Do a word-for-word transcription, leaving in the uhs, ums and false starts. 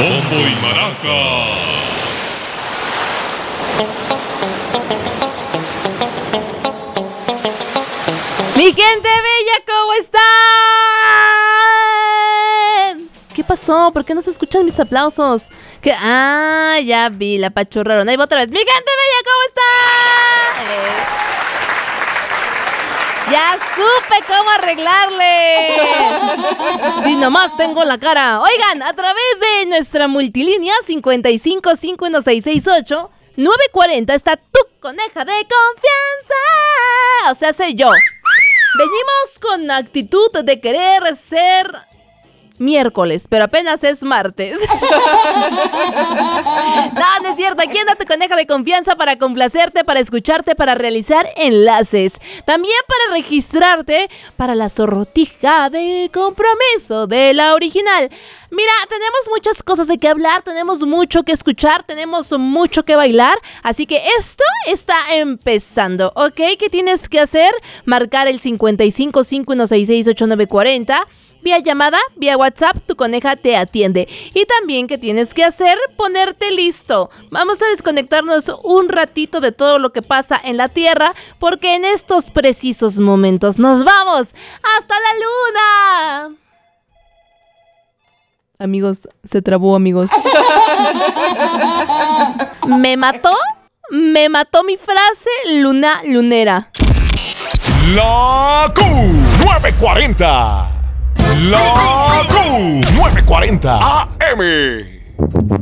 Bombo y Maracas. Mi gente bella, ¿cómo están? ¿Qué pasó? ¿Por qué no se escuchan mis aplausos? ¿Qué? Ah, ya vi, la pachurraron. Ahí va otra vez. ¡Mi gente bella, ¿cómo están? Eh. Ya supe cómo arreglarle. Sí, nomás tengo la cara. Oigan, a través de nuestra multilínea cincuenta y cinco, cinco uno seis seis ocho, nueve cuarenta está tu coneja de confianza. O sea, soy yo. Venimos con actitud de querer ser miércoles, pero apenas es martes. No, no es cierto. Aquí anda tu coneja de confianza para complacerte, para escucharte, para realizar enlaces. También para registrarte para la sortija de compromiso de la original. Mira, tenemos muchas cosas de qué hablar, tenemos mucho que escuchar, tenemos mucho que bailar. Así que esto está empezando, ¿ok? ¿Qué tienes que hacer? Marcar el cincuenta y cinco, cinco uno seis seis, ocho nueve cuatro cero. Vía llamada, vía WhatsApp, tu coneja te atiende. Y también, ¿qué tienes que hacer? Ponerte listo. Vamos a desconectarnos un ratito de todo lo que pasa en la Tierra, porque en estos precisos momentos nos vamos hasta la Luna. Amigos, se trabó, amigos. ¿Me mató? Me mató mi frase luna lunera. La Q nueve cuarenta. La Q nueve cuarenta A M.